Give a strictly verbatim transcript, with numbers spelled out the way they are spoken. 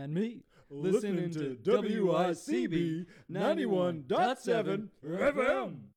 And me. Listening to W I C B ninety-one point seven F M.